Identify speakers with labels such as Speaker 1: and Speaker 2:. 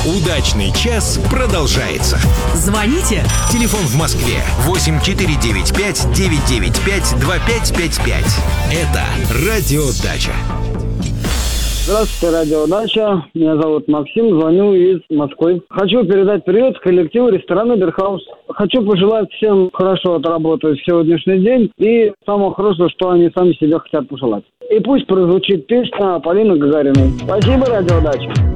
Speaker 1: Удачный час продолжается.
Speaker 2: Звоните.
Speaker 1: Телефон в Москве 8495 995 2555. Это Радио Дача.
Speaker 3: Здравствуйте, Радио Дача. Меня зовут Максим, звоню из Москвы. Хочу передать привет коллективу ресторана «Берхаус». Хочу пожелать всем хорошо отработать сегодняшний день и самого хорошего, что они сами себе хотят пожелать. И пусть прозвучит песня Полины Гагариной. Спасибо, Радио Дача.